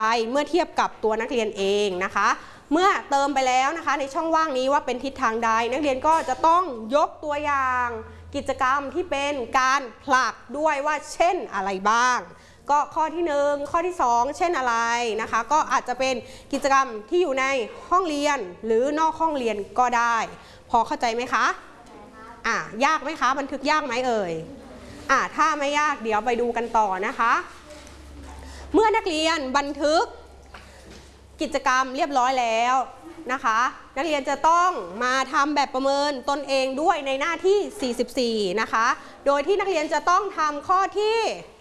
เมื่อเทียบกับตัวนักเรียนเองนะคะเมื่อเติมไปแล้วนะคะในช่องว่างนี้ว่าเป็นทิศทางใดนักเรียนก็จะต้องยกตัวอย่างกิจกรรมที่เป็นการผลักด้วยว่าเช่นอะไรบ้างก็ข้อที่1ข้อที่2เช่นอะไรนะคะก็อาจจะเป็นกิจกรรมที่อยู่ในห้องเรียนหรือนอกห้องเรียนก็ได้พอเข้าใจไหมคะยากไหมคะบันทึกยากไหมเอ่ยถ้าไม่ยากเดี๋ยวไปดูกันต่อนะคะเมื่อนักเรียนบันทึกกิจกรรมเรียบร้อยแล้วนะคะนักเรียนจะต้องมาทำแบบประเมินตนเองด้วยในหน้าที่44นะคะโดยที่นักเรียนจะต้องทำข้อที่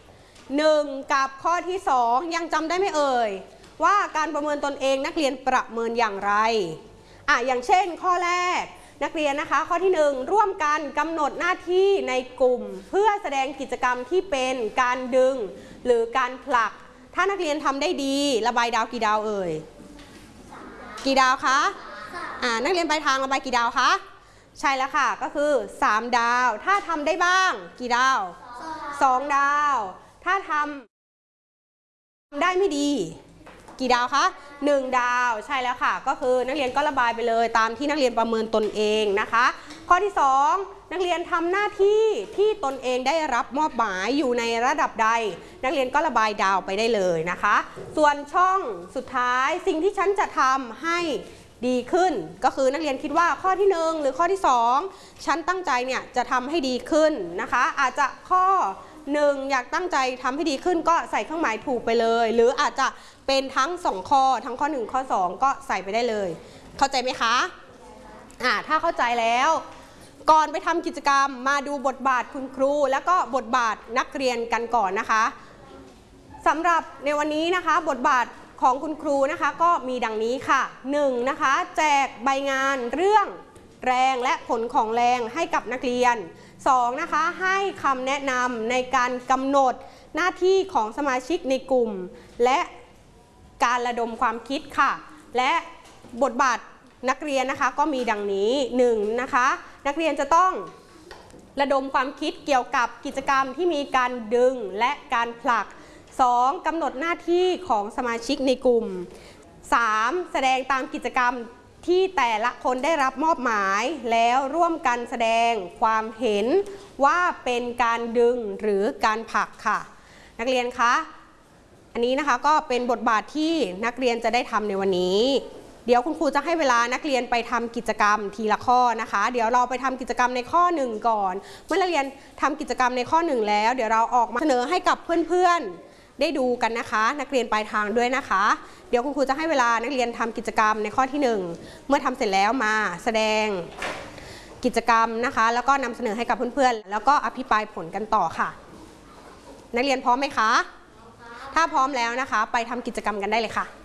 1กับข้อที่2ยังจำได้ไหมเอ่ยว่าการประเมินตนเองนักเรียนประเมินอย่างไรอย่างเช่นข้อแรกนักเรียนนะคะข้อที่1ร่วมกันกำหนดหน้าที่ในกลุ่มเพื่อแสดงกิจกรรมที่เป็นการดึงหรือการผลักถ้านักเรียนทำได้ดีระบายดาวกี่ดาวเอ่ยกี่ดาวคะนักเรียนปลายทางระบายกี่ดาวคะใช่แล้วค่ะก็คือ3ดาวถ้าทำได้บ้างกี่ดาว2ดาวถ้าทำได้ไม่ดีกี่ดาวคะ1ดาวใช่แล้วค่ะก็คือนักเรียนก็ระบายไปเลยตามที่นักเรียนประเมินตนเองนะคะข้อที่2นักเรียนทำหน้าที่ที่ตนเองได้รับมอบหมายอยู่ในระดับใดนักเรียนก็ระบายดาวไปได้เลยนะคะส่วนช่องสุดท้ายสิ่งที่ฉันจะทำให้ดีขึ้นก็คือนักเรียนคิดว่าข้อที่1หรือข้อที่2ฉันตั้งใจเนี่ยจะทำให้ดีขึ้นนะคะอาจจะข้อ1อยากตั้งใจทำให้ดีขึ้นก็ใส่เครื่องหมายถูกไปเลยหรืออาจจะเป็นทั้ง2ข้อทั้งข้อ1ข้อ2ก็ใส่ไปได้เลยเข้าใจไหมคะถ้าเข้าใจแล้วก่อนไปทำกิจกรรมมาดูบทบาทคุณครูแล้วก็บทบาทนักเรียนกันก่อนนะคะสำหรับในวันนี้นะคะบทบาทของคุณครูนะคะก็มีดังนี้ค่ะ1นะคะแจกใบงานเรื่องแรงและผลของแรงให้กับนักเรียน2นะคะให้คำแนะนำในการกำหนดหน้าที่ของสมาชิกในกลุ่มและการระดมความคิดค่ะและบทบาทนักเรียนนะคะก็มีดังนี้1นะคะนักเรียนจะต้องระดมความคิดเกี่ยวกับกิจกรรมที่มีการดึงและการผลัก2กำหนดหน้าที่ของสมาชิกในกลุ่ม3แสดงตามกิจกรรมที่แต่ละคนได้รับมอบหมายแล้วร่วมกันแสดงความเห็นว่าเป็นการดึงหรือการผลักค่ะนักเรียนคะอันนี้นะคะก็เป็นบทบาทที่นักเรียนจะได้ทำในวันนี้เดี๋ยวคุณครูจะให้เวลานักเรียนไปทำกิจกรรมทีละข้อนะคะเดี๋ยวเราไปทำกิจกรรมในข้อ1ก่อนเมื่อนักเรียนทำกิจกรรมในข้อ1แล้วเดี๋ยวเราออกมาเสนอให้กับเพื่อนๆได้ดูกันนะคะนักเรียนปลายทางด้วยนะคะเดี๋ยวคุณครูจะให้เวลานักเรียนทำกิจกรรมในข้อที่1เมื่อทำเสร็จแล้วมาแสดงกิจกรรมนะคะแล้วก็นำเสนอให้กับเพื่อนๆแล้วก็อภิปรายผลกันต่อค่ะนักเรียนพร้อมไหมคะถ้าพร้อมแล้วนะคะไปทำกิจกรรมกันได้เลยค่ะ